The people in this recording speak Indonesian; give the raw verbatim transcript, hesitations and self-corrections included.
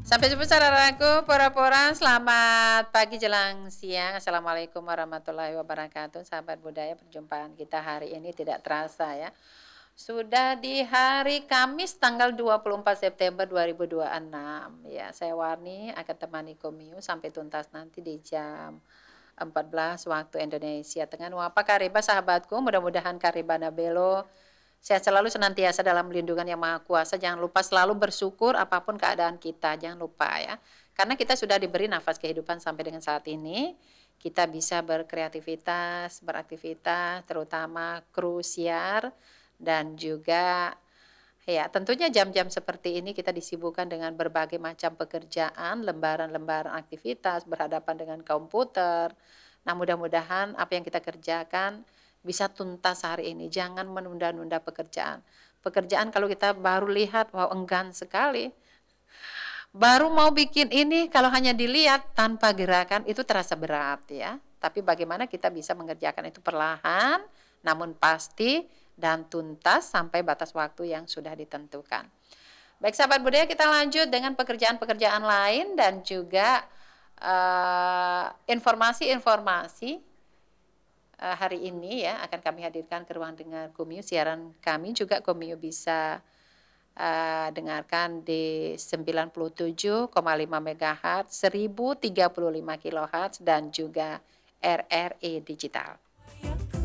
Sampai jumpa saudaraku, pora-pora selamat pagi jelang siang. Assalamualaikum warahmatullahi wabarakatuh. Sahabat budaya, perjumpaan kita hari ini tidak terasa ya. Sudah di hari Kamis tanggal dua puluh empat September dua ribu dua puluh enam. Ya, saya Warni akan temani Komiu sampai tuntas nanti di jam empat belas waktu Indonesia Tengah. Wapa kariba sahabatku, mudah-mudahan karibana belo sehat selalu senantiasa dalam lindungan Yang Maha Kuasa. Jangan lupa selalu bersyukur apapun keadaan kita, jangan lupa ya. Karena kita sudah diberi nafas kehidupan sampai dengan saat ini, kita bisa berkreativitas, beraktivitas, terutama kru siar dan juga ya tentunya jam-jam seperti ini kita disibukkan dengan berbagai macam pekerjaan, lembaran-lembaran aktivitas, berhadapan dengan komputer. Nah, mudah-mudahan apa yang kita kerjakan bisa tuntas hari ini, jangan menunda-nunda pekerjaan. Pekerjaan kalau kita baru lihat, wow enggan sekali. Baru mau bikin ini kalau hanya dilihat tanpa gerakan itu terasa berat ya. Tapi bagaimana kita bisa mengerjakan itu perlahan, namun pasti dan tuntas sampai batas waktu yang sudah ditentukan. Baik sahabat budaya, kita lanjut dengan pekerjaan-pekerjaan lain dan juga uh, informasi-informasi uh, hari ini ya akan kami hadirkan ke ruang dengar Komiu. Siaran kami juga Komiu bisa uh, dengarkan di sembilan puluh tujuh koma lima megahertz, seribu tiga puluh lima kilohertz dan juga R R I digital.